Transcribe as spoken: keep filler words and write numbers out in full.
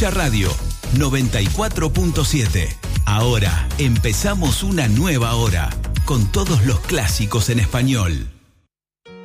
Escucha Radio noventa y cuatro punto siete. Ahora empezamos una nueva hora con todos los clásicos en español.